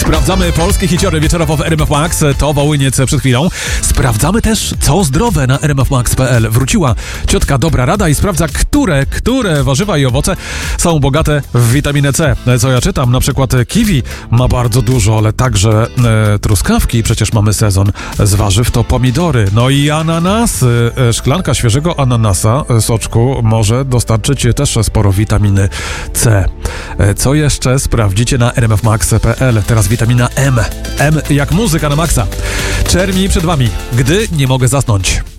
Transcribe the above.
Sprawdzamy polskie hiciory wieczorowo w RMF Max. To Wołyniec przed chwilą. Sprawdzamy też, co zdrowe na rmfmax.pl. Wróciła ciotka Dobra Rada i sprawdza, które warzywa i owoce są bogate w witaminę C. Co ja czytam? Na przykład kiwi ma bardzo dużo, ale także truskawki. Przecież mamy sezon z warzyw, to pomidory. No i ananasy. Szklanka świeżego ananasa, soczku, może dostarczyć też sporo witaminy C. Co jeszcze sprawdzicie na rmfmax.pl? Teraz witamina M. M jak muzyka na maksa. Czermi przed wami, gdy nie mogę zasnąć.